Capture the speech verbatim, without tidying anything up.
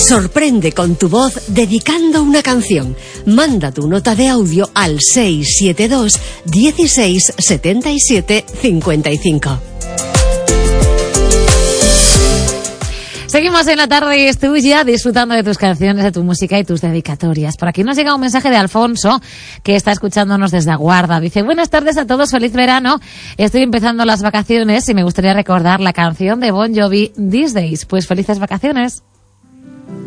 Sorprende con tu voz dedicando una canción. Manda tu nota de audio al seis siete dos, dieciséis, setenta y siete, cincuenta y cinco. Seguimos en La Tarde es Tuya, disfrutando de tus canciones, de tu música y tus dedicatorias. Por aquí nos llega un mensaje de Alfonso, que está escuchándonos desde Aguarda. Dice: buenas tardes a todos, feliz verano. Estoy empezando las vacaciones y me gustaría recordar la canción de Bon Jovi, These Days. Pues felices vacaciones.